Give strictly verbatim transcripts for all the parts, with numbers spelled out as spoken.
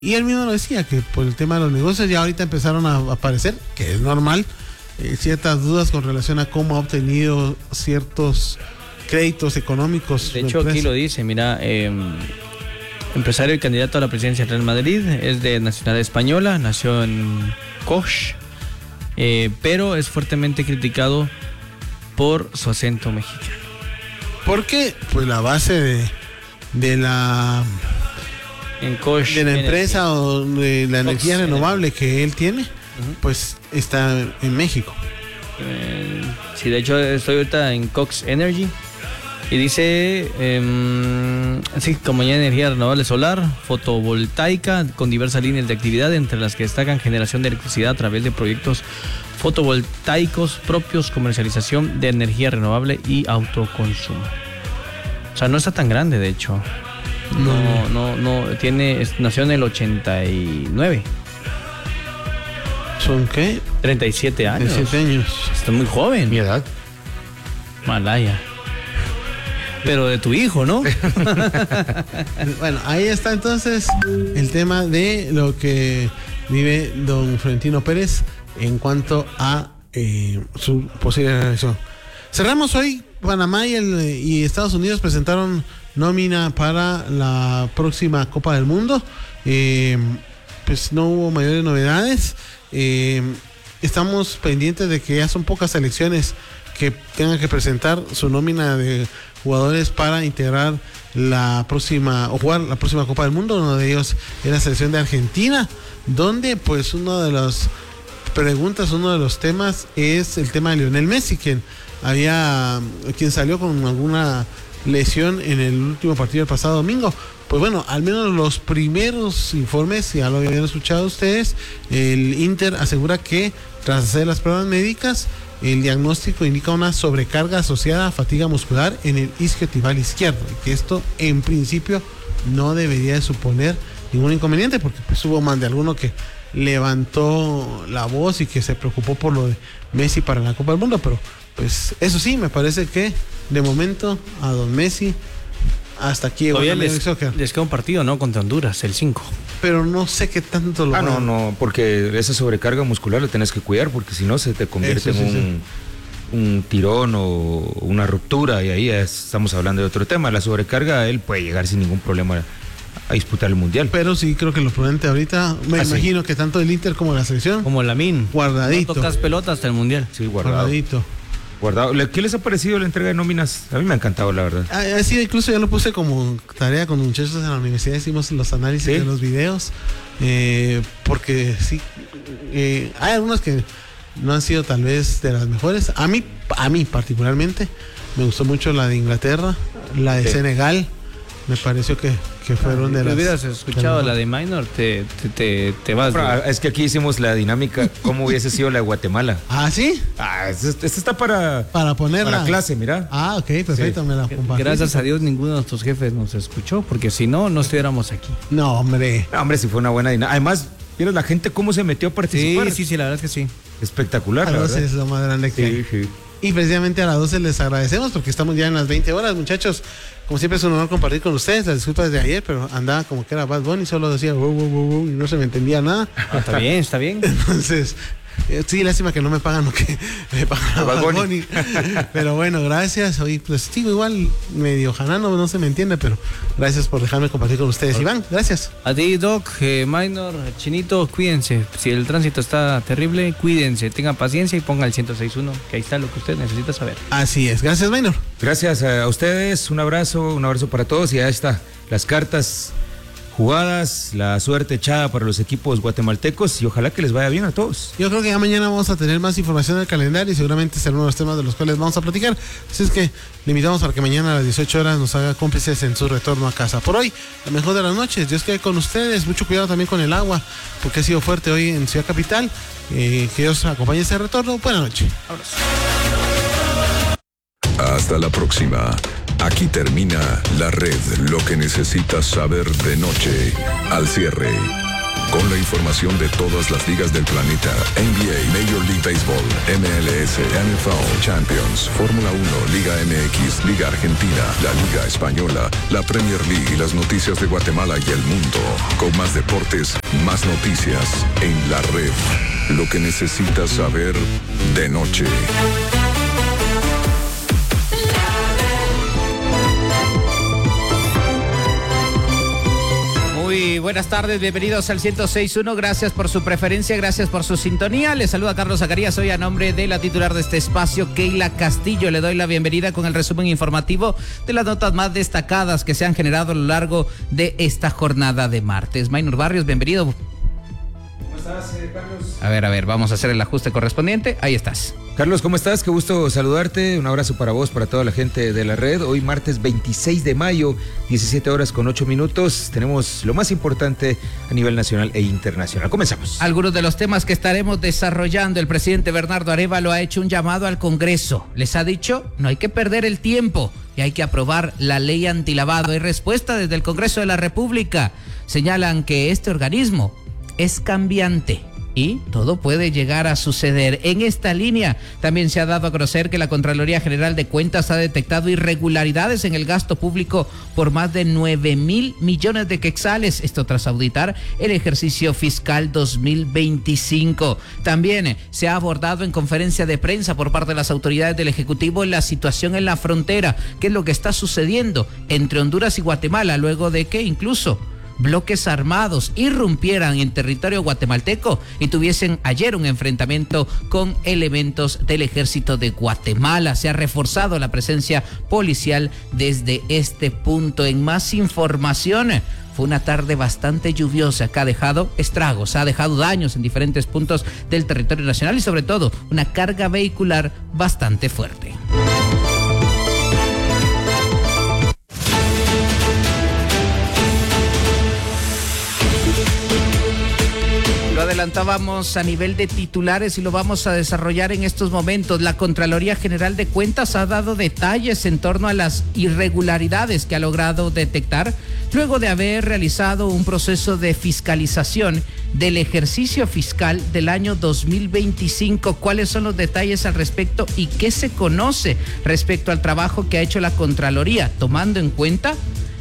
Y él mismo lo decía, que por el tema de los negocios ya ahorita empezaron a aparecer, que es normal, eh, ciertas dudas con relación a cómo ha obtenido ciertos créditos económicos. De hecho, aquí lo dice, mira, eh, empresario y candidato a la presidencia del Real Madrid, es de nacionalidad española, nació en Cox, eh, pero es fuertemente criticado por su acento mexicano. ¿Por qué? Pues la base de, de la... En Koch, de la empresa Energy. o de la Koch energía renovable Energy. que él tiene, Uh-huh. pues está en México. Eh, sí, de hecho estoy ahorita en Cox Energy y dice, eh, así como ya energía renovable solar, fotovoltaica, con diversas líneas de actividad, entre las que destacan generación de electricidad a través de proyectos fotovoltaicos propios, comercialización de energía renovable y autoconsumo. O sea, no está tan grande, de hecho. No, no, no, tiene, nació en el ochenta y nueve. ¿Son qué? treinta y siete años. treinta y siete años. Está muy joven. Mi edad. Malaya. Pero de tu hijo, ¿no? Bueno, ahí está entonces el tema de lo que vive don Florentino Pérez en cuanto a eh, su posible reelección. Cerramos hoy. Panamá y, el, y Estados Unidos presentaron nómina para la próxima Copa del Mundo. Eh, pues no hubo mayores novedades. Eh, estamos pendientes de que ya son pocas selecciones que tengan que presentar su nómina de jugadores para integrar la próxima o jugar la próxima Copa del Mundo. Uno de ellos es la selección de Argentina, donde pues uno de las preguntas, uno de los temas es el tema de Lionel Messi, quien había quien salió con alguna lesión en el último partido del pasado domingo. Pues bueno, al menos los primeros informes, ya lo habían escuchado ustedes, el Inter asegura que tras hacer las pruebas médicas, el diagnóstico indica una sobrecarga asociada a fatiga muscular en el isquiotibial izquierdo, y que esto en principio no debería de suponer ningún inconveniente, porque pues hubo más de alguno que levantó la voz y que se preocupó por lo de Messi para la Copa del Mundo, pero pues eso sí, me parece que de momento a don Messi hasta aquí llegó. Todavía les, les queda un partido, ¿no? Contra Honduras, el cinco. Pero no sé qué tanto lo Ah, van. no, no, porque esa sobrecarga muscular la tenés que cuidar, porque si no se te convierte Eso, en sí, un, sí. un tirón o una ruptura, y ahí ya estamos hablando de otro tema. La sobrecarga, él puede llegar sin ningún problema a disputar el Mundial. Pero sí creo que lo prudente ahorita, me Ah, imagino sí. que tanto el Inter como la selección, Como Lamine. guardadito. No tocas pelota hasta el Mundial. Sí, guardado. Guardadito. Guardado. ¿Qué les ha parecido la entrega de nóminas? A mí me ha encantado, la verdad. Ah, sí, incluso ya lo puse como tarea con los muchachos en la universidad, hicimos los análisis ¿Sí? de los videos, eh, porque sí, eh, hay algunos que no han sido tal vez de las mejores. A mí, a mí particularmente, me gustó mucho la de Inglaterra, la de Sí. Senegal, me pareció que, que fueron de Si las... hubieras escuchado de la las- de Minor, te, te, te, te vas. Pero, güey. es que aquí hicimos la dinámica, cómo hubiese sido la de Guatemala. Ah, ¿sí? Ah, esta esta está para, Para ponerla. para clase, mira. Ah, ok, perfecto, Sí. me la compartí. Gracias a Dios ninguno de nuestros jefes nos escuchó, porque si no, no estuviéramos aquí. No, hombre. No, hombre, si fue una buena dinámica. Además, ¿vieron la gente cómo se metió a Sí, participar? sí, sí, la verdad es que sí. Espectacular, A la doce verdad. es lo más grande que hay. Sí, sí. Y precisamente a las doce les agradecemos porque estamos ya en las veinte horas, muchachos. Como siempre es un honor compartir con ustedes. Las disculpas de ayer, pero andaba como que era Bad Bunny, solo decía wow, wow, wow, wow, y no se me entendía nada. Ah, está bien, está bien. Entonces, eh, sí, lástima que no me pagan lo que me pagan a Bad Bad Bunny. Bunny. Pero bueno, gracias. Hoy pues sigo igual medio janano, no se me entiende, pero gracias por dejarme compartir con ustedes. Iván, gracias. A ti, Doc, eh, Minor, Chinito, cuídense. Si el tránsito está terrible, cuídense, tengan paciencia y pongan el ciento seis punto uno, que ahí está lo que usted necesita saber. Así es. Gracias, Minor. Gracias a ustedes, un abrazo, un abrazo para todos y ahí está, las cartas jugadas, la suerte echada para los equipos guatemaltecos y ojalá que les vaya bien a todos. Yo creo que ya mañana vamos a tener más información del calendario y seguramente será uno de los temas de los cuales vamos a platicar. Así es que le invitamos para que mañana a las dieciocho horas nos haga cómplices en su retorno a casa. Por hoy, la mejor de las noches. Dios quede con ustedes. Mucho cuidado también con el agua, porque ha sido fuerte hoy en Ciudad Capital. Eh, que Dios acompañe ese retorno. Buenas noches. Abrazo. Hasta la próxima. Aquí termina La Red, lo que necesitas saber de noche. Al cierre. con la información de todas las ligas del planeta, N B A, Major League Baseball, M L S, N F L, Champions, Fórmula uno, Liga M X, Liga Argentina, la Liga Española, la Premier League y las noticias de Guatemala y el mundo. Con más deportes, más noticias en la red. Lo que necesitas saber de noche. Muy buenas tardes, bienvenidos al ciento seis punto uno, gracias por su preferencia, gracias por su sintonía. Les saluda Carlos Zacarías, hoy a nombre de la titular de este espacio, Keila Castillo. Le doy la bienvenida con el resumen informativo de las notas más destacadas que se han generado a lo largo de esta jornada de martes. Maynor Barrios, bienvenido. ¿Cómo estás, eh, Carlos? A ver, a ver, vamos a hacer el ajuste correspondiente. Ahí estás. Carlos, ¿cómo estás? Qué gusto saludarte. Un abrazo para vos, para toda la gente de la red. Hoy martes veintiséis de mayo, diecisiete horas con ocho minutos. Tenemos lo más importante a nivel nacional e internacional. Comenzamos. Algunos de los temas que estaremos desarrollando. El presidente Bernardo Arévalo ha hecho un llamado al Congreso. Les ha dicho, no hay que perder el tiempo y hay que aprobar la ley antilavado. Hay respuesta desde el Congreso de la República. Señalan que este organismo es cambiante y todo puede llegar a suceder. En esta línea también se ha dado a conocer que la Contraloría General de Cuentas ha detectado irregularidades en el gasto público por más de nueve mil millones de quetzales, esto tras auditar el ejercicio fiscal dos mil veinticinco. También se ha abordado en conferencia de prensa por parte de las autoridades del Ejecutivo la situación en la frontera, qué es lo que está sucediendo entre Honduras y Guatemala, luego de que incluso bloques armados irrumpieran en territorio guatemalteco y tuviesen ayer un enfrentamiento con elementos del ejército de Guatemala. Se ha reforzado la presencia policial desde este punto. En más información, fue una tarde bastante lluviosa que ha dejado estragos, ha dejado daños en diferentes puntos del territorio nacional y sobre todo una carga vehicular bastante fuerte. Adelantábamos a nivel de titulares y lo vamos a desarrollar en estos momentos. La Contraloría General de Cuentas ha dado detalles en torno a las irregularidades que ha logrado detectar luego de haber realizado un proceso de fiscalización del ejercicio fiscal del año dos mil veinticinco. ¿Cuáles son los detalles al respecto y qué se conoce respecto al trabajo que ha hecho la Contraloría, tomando en cuenta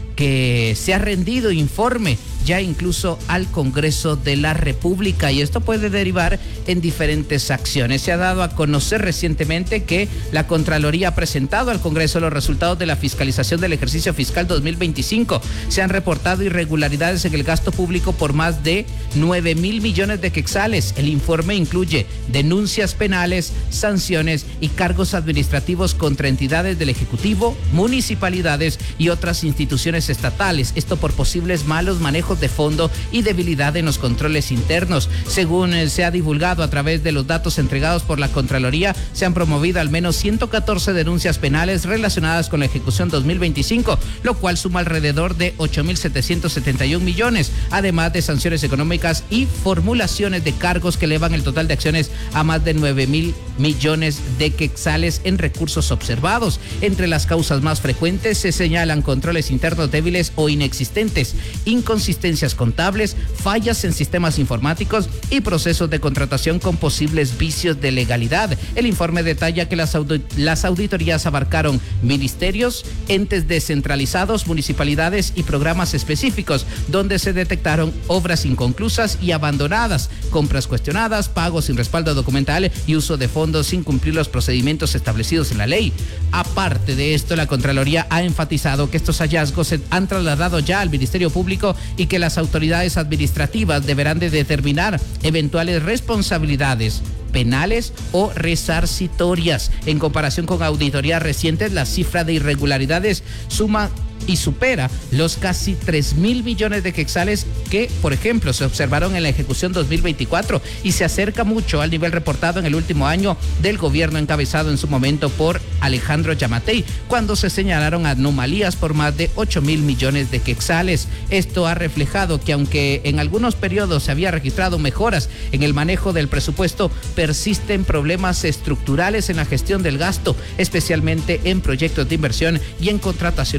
que se ha rendido informe ya incluso al Congreso de la República, y esto puede derivar en diferentes acciones? Se ha dado a conocer recientemente que la Contraloría ha presentado al Congreso los resultados de la fiscalización del ejercicio fiscal dos mil veinticinco. Se han reportado irregularidades en el gasto público por más de nueve mil millones de quetzales. El informe incluye denuncias penales, sanciones y cargos administrativos contra entidades del Ejecutivo, municipalidades y otras instituciones estatales. Esto por posibles malos manejos de fondo y debilidad en los controles internos. Según se ha divulgado a través de los datos entregados por la Contraloría, se han promovido al menos ciento catorce denuncias penales relacionadas con la ejecución dos mil veinticinco, lo cual suma alrededor de ocho mil setecientos setenta y un millones, además de sanciones económicas y formulaciones de cargos que elevan el total de acciones a más de nueve mil millones de quetzales en recursos observados. Entre las causas más frecuentes se señalan controles internos débiles o inexistentes, inconsistencias contables, fallas en sistemas informáticos y procesos de contratación con posibles vicios de legalidad. El informe detalla que las, audit- las auditorías abarcaron ministerios, entes descentralizados, municipalidades y programas específicos, donde se detectaron obras inconclusas y abandonadas, compras cuestionadas, pagos sin respaldo documental y uso de fondos sin cumplir los procedimientos establecidos en la ley. Aparte de esto, la Contraloría ha enfatizado que estos hallazgos se han trasladado ya al Ministerio Público y que las autoridades administrativas deberán de determinar eventuales responsabilidades penales o resarcitorias. En comparación con auditorías recientes, la cifra de irregularidades suma y supera los casi tres mil millones de quetzales que, por ejemplo, se observaron en la ejecución dos mil veinticuatro y se acerca mucho al nivel reportado en el último año del gobierno encabezado en su momento por Alejandro Yamatei, cuando se señalaron anomalías por más de ocho mil millones de quetzales. Esto ha reflejado que aunque en algunos periodos se había registrado mejoras en el manejo del presupuesto, persisten problemas estructurales en la gestión del gasto, especialmente en proyectos de inversión y en contrataciones de bienes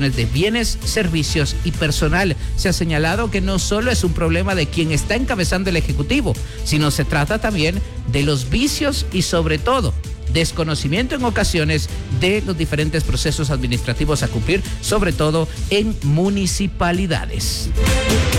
bienes, servicios y personal. Se ha señalado que no solo es un problema de quien está encabezando el Ejecutivo, sino se trata también de los vicios y sobre todo desconocimiento en ocasiones de los diferentes procesos administrativos a cumplir, sobre todo en municipalidades.